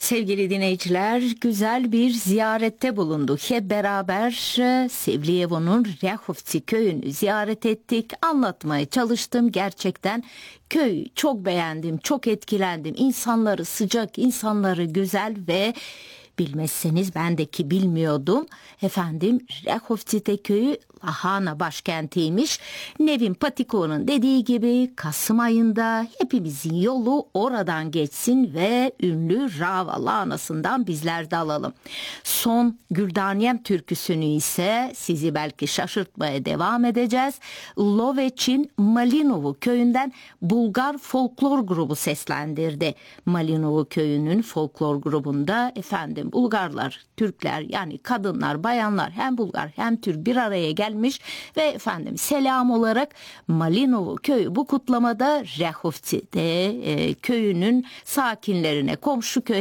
Sevgili dinleyiciler, güzel bir ziyarette bulunduk. Hep beraber Sevliyevo'nun Ryahovtsi köyünü ziyaret ettik. Anlatmaya çalıştım. Gerçekten köyü çok beğendim, çok etkilendim. İnsanları sıcak, insanları güzel ve bilmezseniz ben de ki bilmiyordum. Ryahovtsi köyü lahana başkentiymiş. Nevin Patiko'nun dediği gibi Kasım ayında hepimizin yolu oradan geçsin ve ünlü Rava lahanasından bizler de alalım. Son Güldaniyem türküsünü ise sizi belki şaşırtmaya devam edeceğiz. Loveç'in Malinovo köyünden Bulgar folklor grubu seslendirdi. Malinovo köyünün folklor grubunda Bulgarlar, Türkler yani kadınlar, bayanlar hem Bulgar hem Türk bir araya gelmiş ve selam olarak Malinovo köyü bu kutlamada Ryahovtsi'de köyünün sakinlerine, komşu köy